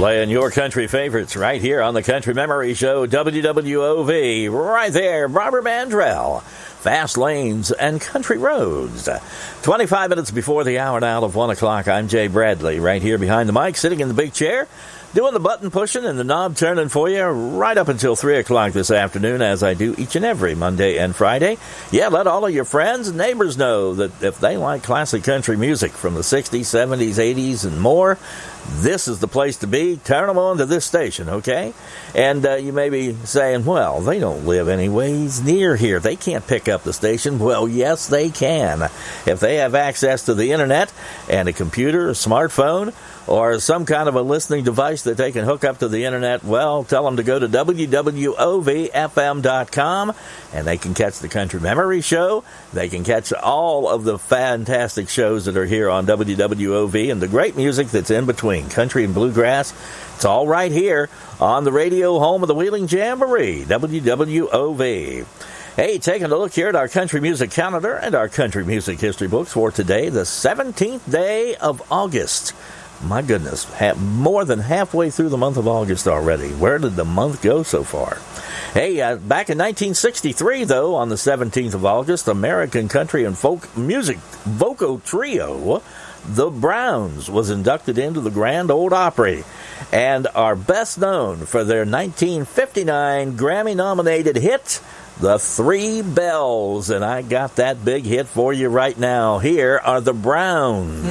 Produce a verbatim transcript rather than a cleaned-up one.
Playing your country favorites right here on the Country Memory Show, W W O V. Right there, Barbara Mandrell. Fast Lanes and Country Roads. twenty-five minutes before the hour now of one o'clock, I'm Jay Bradley, right here behind the mic, sitting in the big chair, doing the button pushing and the knob turning for you right up until three o'clock this afternoon, as I do each and every Monday and Friday. Yeah, let all of your friends and neighbors know that if they like classic country music from the sixties, seventies, eighties, and more, this is the place to be. Turn them on to this station, okay? And uh, you may be saying, well, they don't live anyways near here. They can't pick up the station. Well, yes, they can. If they have access to the internet and a computer, a smartphone, or some kind of a listening device that they can hook up to the internet, well, tell them to go to W W O V F M dot com, and they can catch the Country Memory Show. They can catch all of the fantastic shows that are here on W W O V and the great music that's in between, country and bluegrass. It's all right here on the radio home of the Wheeling Jamboree, W W O V. Hey, taking a look here at our country music calendar and our country music history books for today, the seventeenth day of August. My goodness, more than halfway through the month of August already. Where did the month go so far? Hey, uh, back in nineteen sixty-three, though, on the seventeenth of August, American country and folk music vocal trio, The Browns, was inducted into the Grand Ole Opry and are best known for their nineteen fifty-nine Grammy-nominated hit, The Three Bells. And I got that big hit for you right now. Here are The Browns.